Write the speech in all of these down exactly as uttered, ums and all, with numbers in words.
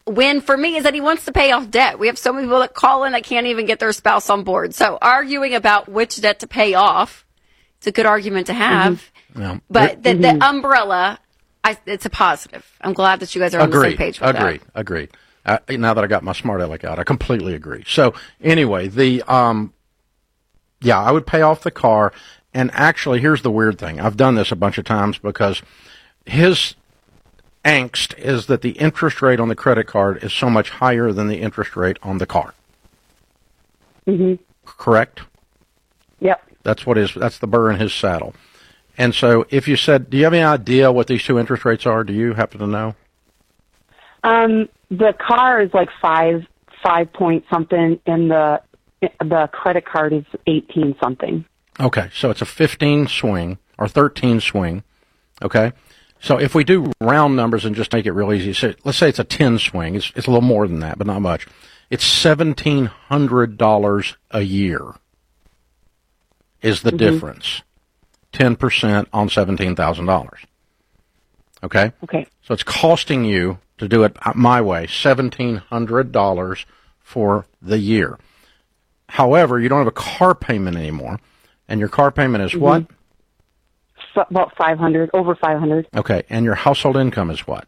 win for me is that he wants to pay off debt. We have so many people that call in that can't even get their spouse on board. So arguing about which debt to pay off, it's a good argument to have. Mm-hmm. Yeah. But the, mm-hmm. the umbrella, I, it's a positive. I'm glad that you guys are on agreed. the same page with agreed. that. Agreed. Agreed. Uh, now that I got my smart aleck out, I completely agree. So anyway, the um, yeah, I would pay off the car. And actually, here's the weird thing. I've done this a bunch of times because his angst is that the interest rate on the credit card is so much higher than the interest rate on the car. Mm-hmm. Correct? Yep. That's what is. That's the burr in his saddle. And so if you said, do you have any idea what these two interest rates are? Do you happen to know? Um, the car is like five, five point something, and the the credit card is eighteen something. Okay, so it's a fifteen swing or thirteen swing. Okay, so if we do round numbers and just make it real easy, so let's say it's a ten swing. It's it's a little more than that, but not much. It's seventeen hundred dollars a year. Is the mm-hmm. difference? Ten percent on seventeen thousand dollars. Okay. Okay. So it's costing you to do it my way, seventeen hundred dollars for the year. However, you don't have a car payment anymore. And your car payment is mm-hmm. what? F- about five hundred, over five hundred. Okay, and your household income is what?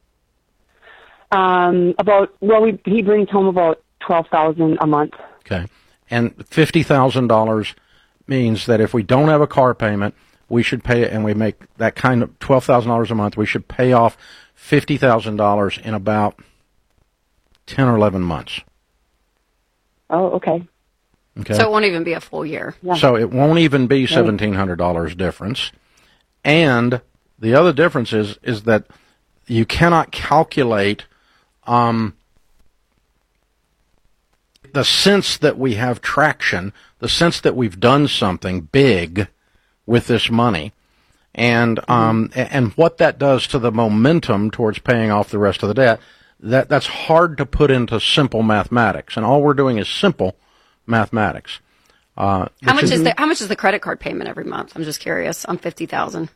Um, about well, we, he brings home about twelve thousand a month. Okay, and fifty thousand dollars means that if we don't have a car payment, we should pay it, and we make that kind of twelve thousand dollars a month. We should pay off fifty thousand dollars in about ten or eleven months. Oh, okay. Okay. So it won't even be a full year. Yeah. So it won't even be seventeen hundred dollars difference. And the other difference is, is that you cannot calculate um, the sense that we have traction, the sense that we've done something big with this money, and um, mm-hmm. and what that does to the momentum towards paying off the rest of the debt. That that's hard to put into simple mathematics, and all we're doing is simple mathematics. Uh, how much is, is the how much is the credit card payment every month? I'm just curious. On fifty thousand.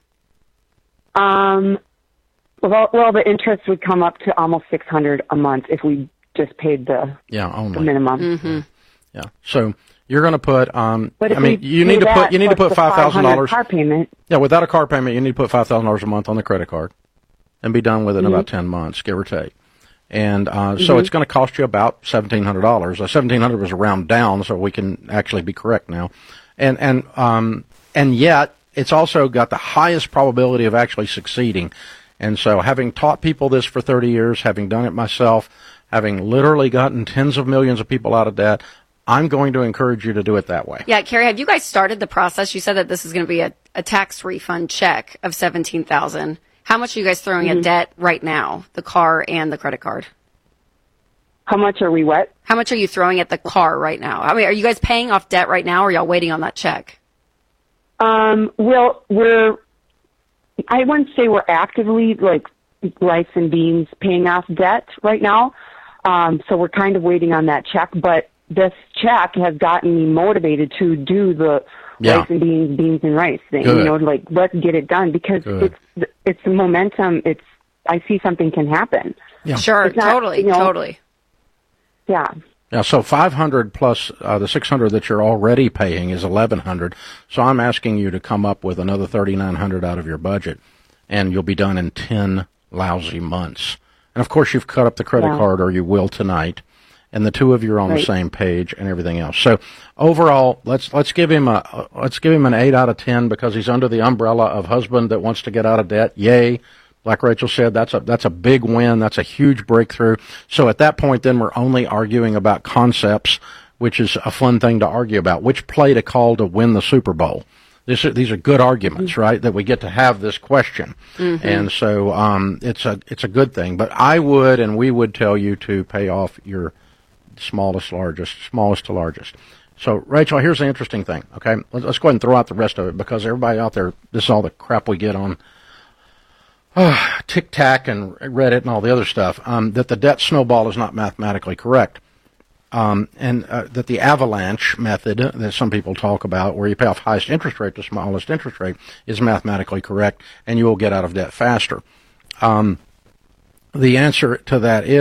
Um, well, well, the interest would come up to almost six hundred a month if we just paid the yeah only the minimum. Mm-hmm. Yeah. So you're going to put um. But if I mean, we you need to that, put you need to put five thousand dollars car payment. Yeah, without a car payment, you need to put five thousand dollars a month on the credit card, and be done with it in mm-hmm. about ten months, give or take. And uh, mm-hmm. so it's going to cost you about seventeen hundred dollars. Uh, seventeen hundred dollars was a round down, so we can actually be correct now. And and um, and yet, it's also got the highest probability of actually succeeding. And so having taught people this for thirty years, having done it myself, having literally gotten tens of millions of people out of debt, I'm going to encourage you to do it that way. Yeah, Carrie, have you guys started the process? You said that this is going to be a, a tax refund check of seventeen thousand dollars. How much are you guys throwing mm-hmm. at debt right now, the car and the credit card? How much are we what? How much are you throwing at the car right now? I mean, are you guys paying off debt right now, or are y'all waiting on that check? Um, well, we're, I wouldn't say we're actively, like, rice and beans paying off debt right now. Um, so we're kind of waiting on that check. But this check has gotten me motivated to do the yeah. rice and beans, beans and rice thing. Good. You know, like, let's get it done because Good. it's it's the momentum. It's I see something can happen. Yeah. Sure, It's not, totally, you know, totally. Yeah. Yeah, so five hundred plus uh, the six hundred that you're already paying is eleven hundred. So I'm asking you to come up with another thirty-nine hundred out of your budget, and you'll be done in ten lousy months. And of course, you've cut up the credit yeah. card, or you will tonight. And the two of you are on right. the same page and everything else. So overall, let's let's give him a uh, let's give him an eight out of ten because he's under the umbrella of husband that wants to get out of debt. Yay. Like Rachel said, that's a that's a big win. That's a huge breakthrough. So at that point, then we're only arguing about concepts, which is a fun thing to argue about. Which play to call to win the Super Bowl? This, these are good arguments, mm-hmm. right? That we get to have this question, mm-hmm. and so um, it's a it's a good thing. But I would and we would tell you to pay off your smallest, largest, smallest to largest. So Rachel, here's the interesting thing. Okay, let's, let's go ahead and throw out the rest of it because everybody out there, this is all the crap we get on uh, TikTok and Reddit and all the other stuff. Um, that the debt snowball is not mathematically correct. Um, and uh, that the avalanche method that some people talk about, where you pay off highest interest rate to smallest interest rate, is mathematically correct, and you will get out of debt faster. Um, the answer to that is